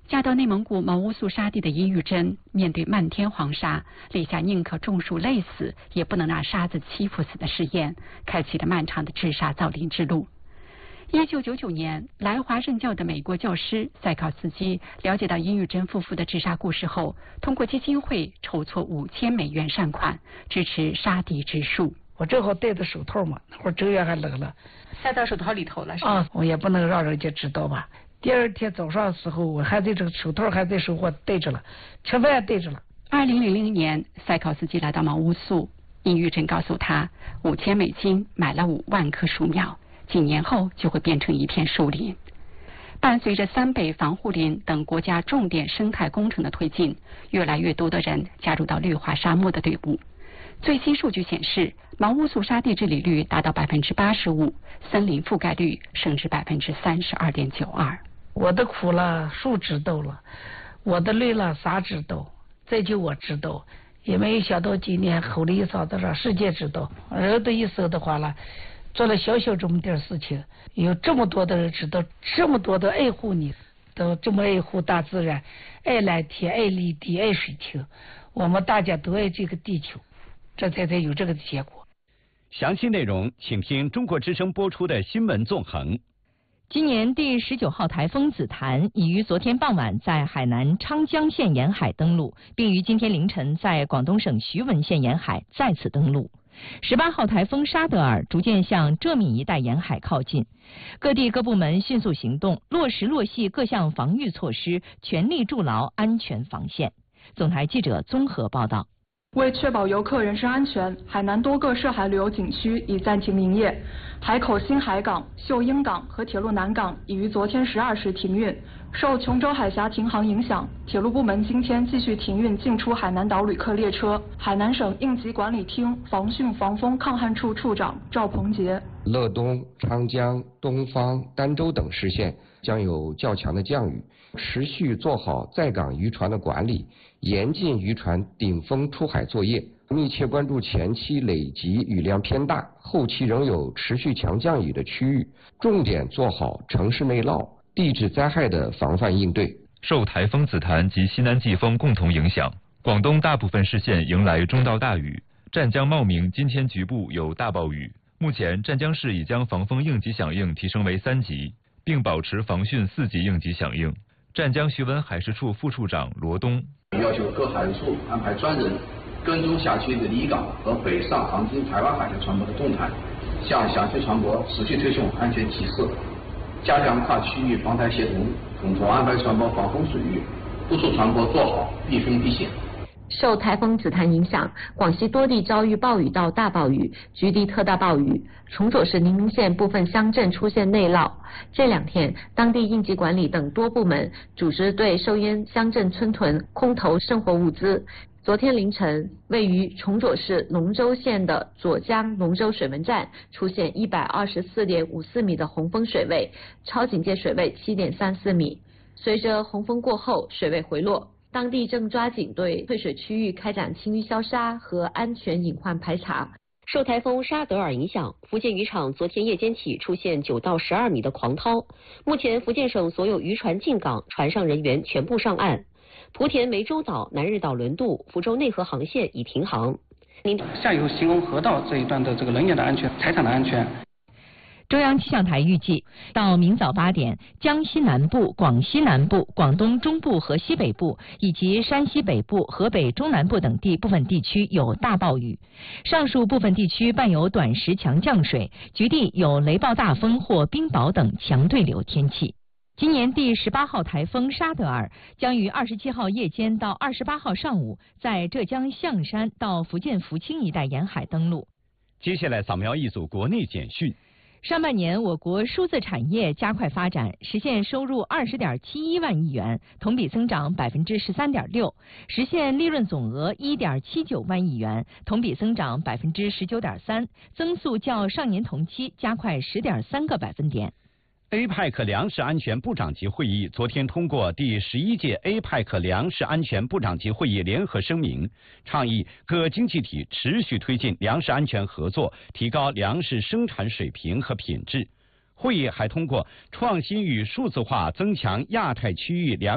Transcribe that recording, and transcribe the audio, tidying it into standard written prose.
嫁到内蒙古毛乌素沙地的殷玉珍，面对漫天黄沙，立下宁可中暑累死，也不能让沙子欺负死的誓言，开启了漫长的治沙造林之路。1999年，来华任教的美国教师塞考斯基了解到殷玉珍夫妇的治沙故事后，通过基金会筹措$5000善款，支持沙地植树。 我正好戴着手套嘛，那会儿正月还冷了， 塞到手套里头了是吧？ 我也不能让人家知道吧。第二天早上的时候，我还在这个手套还在手我戴着了，吃饭也戴着了。 2000年，塞考斯基来到毛乌素，殷玉珍告诉他，$5000买了5万棵树苗，几年后就会变成一片树林。伴随着三北防护林等国家重点生态工程的推进，越来越多的人加入到绿化沙漠的队伍。最新数据显示，毛乌素沙地治理率达到85%，森林覆盖率升至32.92%。 我的苦了，树知道了；我的累了，啥知道？这就我知道，也没有想到今年吼了一嗓子让世界知道。人的一生的话了，做了小小这么点事情，有这么多的人知道，这么多的爱护你，都这么爱护大自然，爱蓝天，爱绿地，爱水清。我们大家都爱这个地球，这才有这个结果。 详细内容请听中国之声播出的新闻纵横。 今年第19号台风紫檀已于昨天傍晚在海南昌江县沿海登陆，并于今天凌晨在广东省徐闻县沿海再次登陆。18号台风沙德尔逐渐向浙闽一带沿海靠近，各地各部门迅速行动，落实落细各项防御措施，全力筑牢安全防线。总台记者综合报道。 为确保游客人身安全，海南多个涉海旅游景区已暂停营业。海口新海港、秀英港和铁路南港已于昨天12时停运。受琼州海峡停航影响，铁路部门今天继续停运进出海南岛旅客列车。海南省应急管理厅防汛防风抗旱处处长赵鹏杰： 乐东、昌江、东方、儋州等市县将有较强的降雨，持续做好在港渔船的管理，严禁渔船顶风出海作业，密切关注前期累积雨量偏大、后期仍有持续强降雨的区域，重点做好城市内涝、地质灾害的防范应对。 受台风紫檀及西南季风共同影响，广东大部分市县迎来中到大雨，湛江、茂名今天局部有大暴雨。目前湛江市已将防风应急响应提升为3级，并保持防汛4级应急响应。湛江徐闻海事处副处长罗东要求各海事处安排专人跟踪辖区的离港和北上航经台湾海峡船舶的动态，向辖区船舶持续推送安全提示，加强跨区域防台协同，统筹安排船舶防风水域，督促船舶做好避风避险。 受台风紫檀影响，广西多地遭遇暴雨到大暴雨，局地特大暴雨。崇左市宁明县部分乡镇出现内涝。这2天，当地应急管理等多部门组织对受淹乡镇村屯空投生活物资。昨天凌晨，位于崇左市龙州县的左江龙州水门站出现124.54米的洪峰水位，超警戒水位7.34米。随着洪峰过后，水位回落。当地正抓紧对退水区域开展清淤消沙和安全隐患排查。 受台风沙德尔影响，福建渔场昨天夜间起出现9到12米的狂涛。目前，福建省所有渔船进港，船上人员全部上岸。莆田湄洲岛、南日岛轮渡、福州内河航线已停航。 下游兴隆河道这一段的这个人员的安全、财产的安全。 中央气象台预计，到明早8点，江西南部、广西南部、广东中部和西北部以及山西北部、河北中南部等地部分地区有大暴雨，上述部分地区伴有短时强降水，局地有雷暴大风或冰雹等强对流天气。今年第18号台风沙德尔将于27号夜间到28号上午在浙江象山到福建福清一带沿海登陆。 接下来扫描一组国内简讯。 上半年，我国数字产业加快发展，实现收入20.71万亿元，同比增长13.6%，实现利润总额1.79万亿元，同比增长19.3%，增速较上年同期加快10.3个百分点。 APEC 粮食安全部长级会议昨天通过第11届 APEC 粮食安全部长级会议联合声明，倡议各经济体持续推进粮食安全合作，提高粮食生产水平和品质。会议还通过创新与数字化增强亚太区域粮